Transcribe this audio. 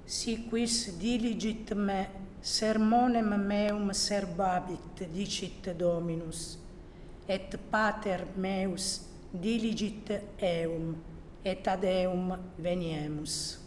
Si quis diligit me, sermonem meum serbabit, dicit Dominus, et Pater meus diligit eum, et ad eum veniemus.